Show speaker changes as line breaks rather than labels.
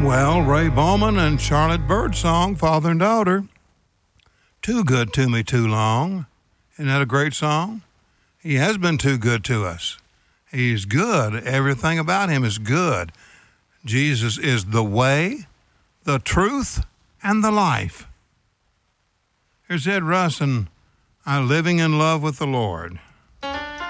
Well, Ray Bowman and Charlotte Birdsong, father and daughter. Too good to me too long. Isn't that a great song? He has been too good to us. He's good. Everything about him is good. Jesus is the way, the truth, and the life. Here's Ed Russ and I'm living in love with the Lord.